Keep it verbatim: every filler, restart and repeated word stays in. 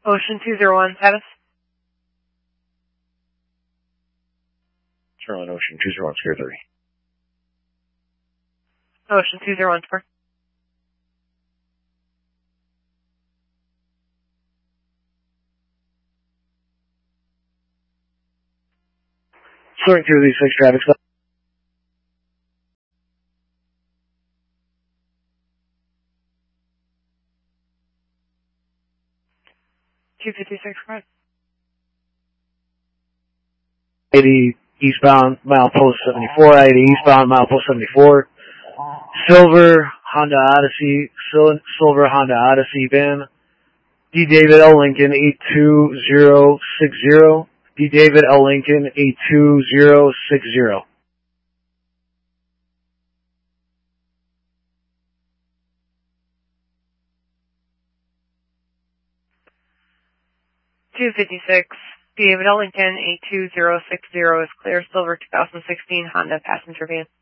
Ocean two zero one, status. Charlie Ocean two zero one, Square three. Ocean two zero one, Square. Soaring through these six traffic stops. two fifty-six, correct. eighty eastbound, milepost seventy-four, eighty eastbound, milepost seventy-four. Silver Honda Odyssey, Sil- Silver Honda Odyssey van. D. David L. Lincoln eight two zero six zero. D. David L. Lincoln eight two zero six zero. two fifty-six, David L. Lincoln eight two zero six zero is clear. Silver two thousand sixteen Honda passenger van.